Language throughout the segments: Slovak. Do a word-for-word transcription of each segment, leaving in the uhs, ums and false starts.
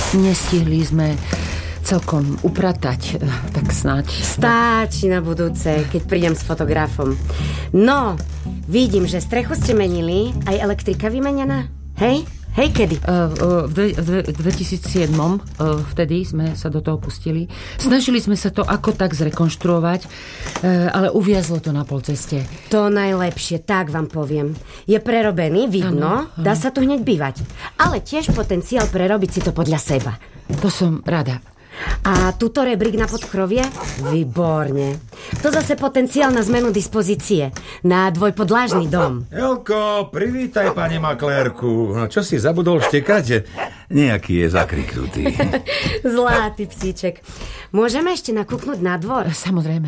Nestihli sme celkom upratať, tak snáď. Stáči na budúce, keď prídem s fotografom. No, vidím, že strechu ste menili, aj elektrika vymenená. Hej? Hej, kedy? Uh, v, v, v dvetisícsedem uh, vtedy sme sa do toho pustili. Snažili sme sa to ako tak zrekonštruovať, uh, ale uviazlo to na polceste. To najlepšie, tak vám poviem. Je prerobený, vidno, ano, ano. Dá sa tu hneď bývať. Ale tiež potenciál prerobiť si to podľa seba. To som rada. A tuto rebrík na podkrovie? Výborne. To zase potenciál na zmenu dispozície. Na dvojpodlážny dom. Jelko, privítaj, pani maklérku. No, čo si zabudol štekať? Nejaký je zakriknutý. Zlatý psíček. Môžeme ešte nakúknúť na dvor? Samozrejme.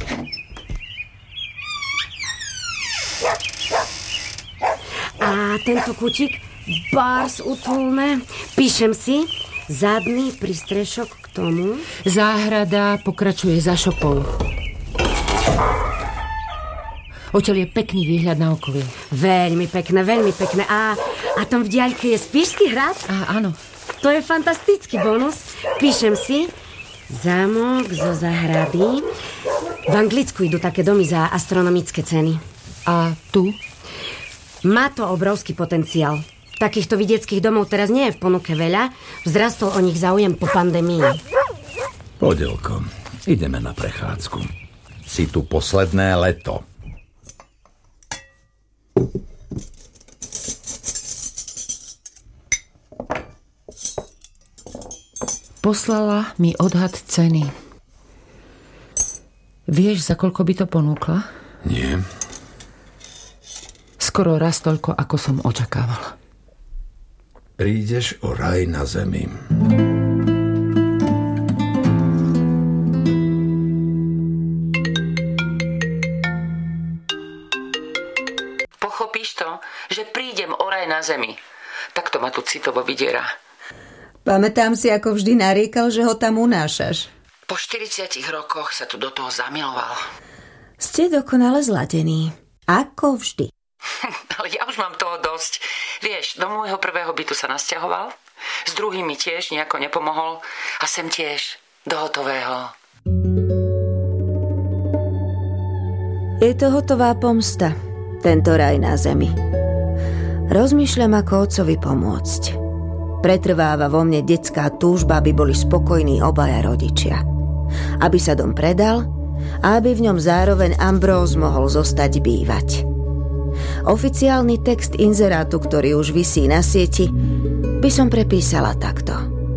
A tento kúčik, bars utulné. Píšem si, zadný prístrešok k tomu. Záhrada pokračuje za šopou. Odtiaľ je pekný výhľad na okolie. Veľmi pekné, veľmi pekné. A, a tam v diaľke je Spišský hrad? Á, áno. To je fantastický bonus. Píšem si, zámok zo záhrady. V Anglicku idú také domy za astronomické ceny. A tu? Má to obrovský potenciál. Takýchto vidieckých domov teraz nie je v ponuke veľa. Vzrastol o nich záujem po pandémii. Podelko, ideme na prechádzku. Si tu posledné leto. Poslala mi odhad ceny. Vieš, za koľko by to ponúkla? Nie. Skoro raz toľko, ako som očakávala. Prídeš o raj na zemi. Pochopíš to, že prídem o raj na zemi? Tak to ma tu citovo vydiera. Pamätám si, ako vždy nariekal, že ho tam unášaš. Po štyridsiatich rokoch sa tu do toho zamiloval. Ste dokonale zladení. Ako vždy. Ale ja už mám toho dosť. Vieš, do môjho prvého bytu sa nasťahoval, s druhým mi tiež nejako nepomohol a sem tiež do hotového. Je to hotová pomsta, tento raj na zemi. Rozmýšľam, ako otcovi pomôcť. Pretrváva vo mne detská túžba, aby boli spokojní obaja rodičia. Aby sa dom predal a aby v ňom zároveň Ambrós mohol zostať bývať. Oficiálny text inzerátu, ktorý už visí na sieti, by som prepísala takto.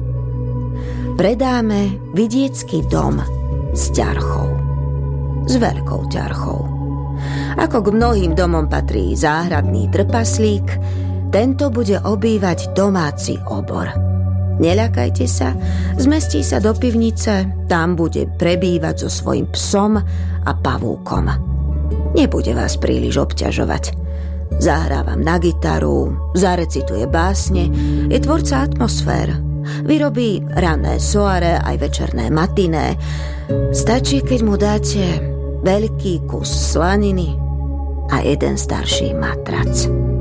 Predáme vidiecký dom s ťarchou. S veľkou ťarchou. Ako k mnohým domom patrí záhradný trpaslík, tento bude obývať domáci obor. Neľakajte sa, zmestí sa do pivnice, tam bude prebývať so svojím psom a pavúkom. Nebude vás príliš obťažovať. Zahrávam na gitaru, zarecituje básne, je tvorca atmosfér. Vyrobí ranné soare aj večerné matiné. Stačí, keď mu dáte veľký kus slaniny a jeden starší matrac.